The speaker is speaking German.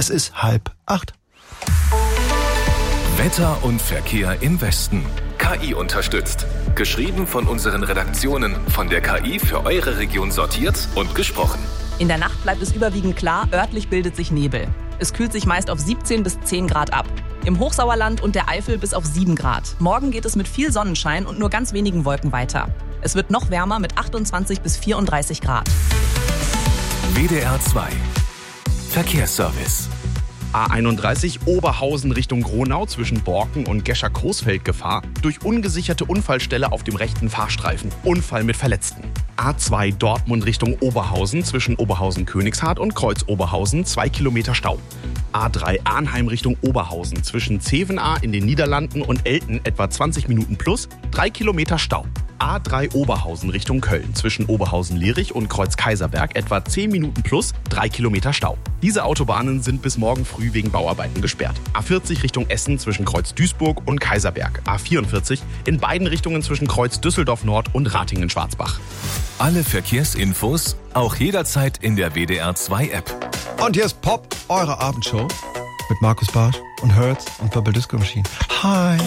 Es ist 7:30. Wetter und Verkehr im Westen. KI unterstützt. Geschrieben von unseren Redaktionen, von der KI für eure Region sortiert und gesprochen. In der Nacht bleibt es überwiegend klar, örtlich bildet sich Nebel. Es kühlt sich meist auf 17 bis 10 Grad ab. Im Hochsauerland und der Eifel bis auf 7 Grad. Morgen geht es mit viel Sonnenschein und nur ganz wenigen Wolken weiter. Es wird noch wärmer mit 28 bis 34 Grad. WDR 2 Verkehrsservice. A31 Oberhausen Richtung Gronau zwischen Borken und Gescher-Coesfeld Gefahr durch ungesicherte Unfallstelle auf dem rechten Fahrstreifen. Unfall mit Verletzten. A2 Dortmund Richtung Oberhausen zwischen Oberhausen-Königshardt und Kreuz-Oberhausen 2 Kilometer Stau. A3 Arnheim Richtung Oberhausen zwischen Zevenaar in den Niederlanden und Elten etwa 20 Minuten plus 3 Kilometer Stau. A3 Oberhausen Richtung Köln zwischen Oberhausen-Lierich und Kreuz-Kaiserberg etwa 10 Minuten plus 3 Kilometer Stau. Diese Autobahnen sind bis morgen früh wegen Bauarbeiten gesperrt. A40 Richtung Essen zwischen Kreuz-Duisburg und Kaiserberg. A44 in beiden Richtungen zwischen Kreuz-Düsseldorf-Nord und Ratingen-Schwarzbach. Alle Verkehrsinfos auch jederzeit in der WDR 2 App. Und hier ist Pop, eure Abendshow mit Markus Barsch und Hertz und Purple Disco Machine. Hi.